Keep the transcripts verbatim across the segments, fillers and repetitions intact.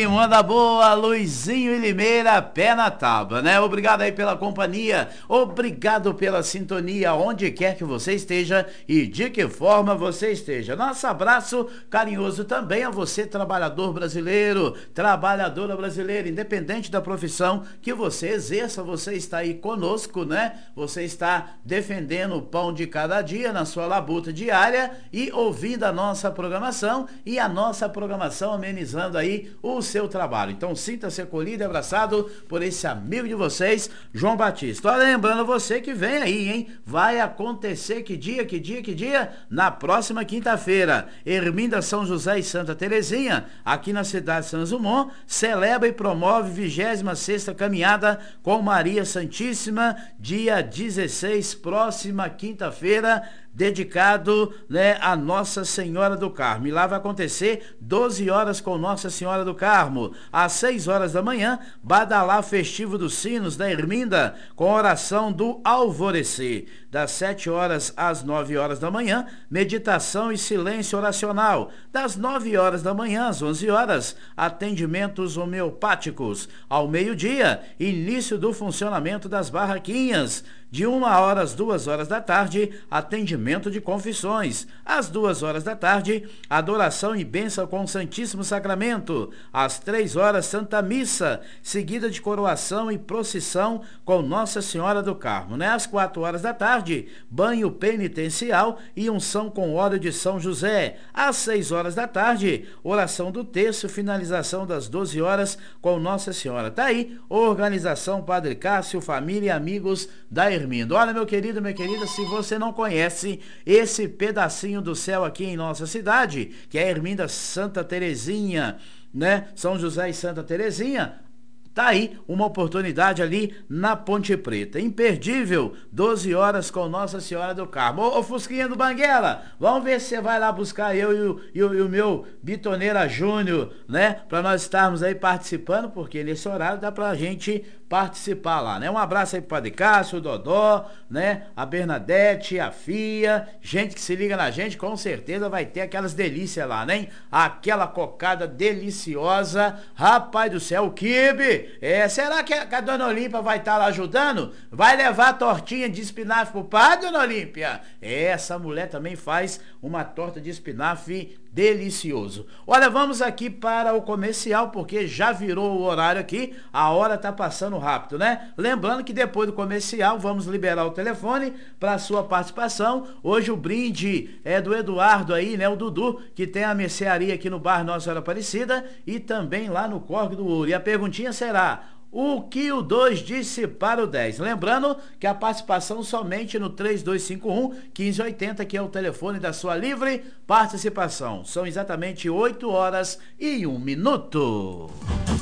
manda boa, Luizinho e Limeira, pé na tábua, né? Obrigado aí pela companhia, obrigado pela sintonia, onde quer que você esteja e de que forma você esteja. Nosso abraço carinhoso também a você, trabalhador brasileiro, trabalhadora brasileira, independente da profissão que você exerça, você está aí conosco, né? Você está defendendo o pão de cada dia na sua labuta diária e ouvindo a nossa programação e a nossa programação amenizando aí o seu trabalho. Então sinta-se acolhido e abraçado por esse amigo de vocês, João Batista. Olha, lembrando você que vem aí, hein? Vai acontecer que dia, que dia, que dia? Na próxima quinta-feira, Erminda, São José e Santa Terezinha, aqui na cidade de Santos Dumont, celebra e promove vigésima sexta caminhada com Maria Santíssima, dia dezesseis, próxima quinta-feira, dedicado, né, a Nossa Senhora do Carmo. E lá vai acontecer doze horas com Nossa Senhora do Carmo. Às seis horas da manhã, badalá festivo dos sinos da Erminda, com oração do alvorecer. Das sete horas às nove horas da manhã, meditação e silêncio oracional. Das nove horas da manhã às onze horas, atendimentos homeopáticos. Ao meio-dia, início do funcionamento das barraquinhas. De uma hora às duas horas da tarde, atendimento de confissões. Às duas horas da tarde, adoração e bênção com o Santíssimo Sacramento. Às três horas, Santa Missa, seguida de coroação e procissão com Nossa Senhora do Carmo. Né? Às quatro horas da tarde, banho penitencial e unção com óleo de São José. Às seis horas da tarde, oração do terço, finalização das doze horas com Nossa Senhora. Tá aí, organização Padre Cássio, família e amigos da Erminda. Olha, meu querido, minha querida, se você não conhece esse pedacinho do céu aqui em nossa cidade, que é a Erminda Santa Terezinha, né? São José e Santa Terezinha, tá aí uma oportunidade ali na Ponte Preta. Imperdível, doze horas com Nossa Senhora do Carmo. Ô, ô Fusquinha do Banguela, vamos ver se você vai lá buscar eu e o, e o, e o meu Bitoneira Júnior, né? Pra nós estarmos aí participando, porque nesse horário dá pra gente participar lá, né? Um abraço aí pro Padre Cássio, o Dodó, né? A Bernadette, a Fia, gente que se liga na gente, com certeza vai ter aquelas delícias lá, né? Aquela cocada deliciosa, rapaz do céu, o quibe, é, será que a, que a Dona Olímpia vai estar tá lá ajudando? Vai levar a tortinha de espinafre pro padre, Dona Olímpia? É, essa mulher também faz uma torta de espinafre delicioso. Olha, vamos aqui para o comercial, porque já virou o horário aqui, a hora tá passando rápido, né? Lembrando que depois do comercial vamos liberar o telefone para sua participação. Hoje o brinde é do Eduardo aí, né? O Dudu, que tem a mercearia aqui no bar Nossa Senhora Aparecida e também lá no Córrego do Ouro. E a perguntinha será: o que o dois disse para o dez? Lembrando que a participação somente no três dois cinco um, um cinco oito zero, que é o telefone da sua livre participação. São exatamente oito horas e um minuto.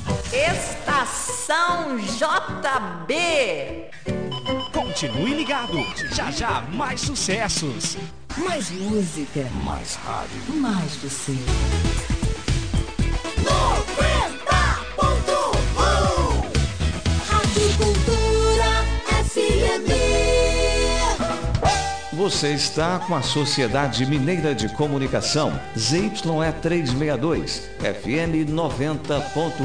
Estação J B. Continue ligado, já já mais sucessos. Mais música. Mais rádio. Mais você. Você está com a Sociedade Mineira de Comunicação, Z Y E trezentos e sessenta e dois, F M noventa ponto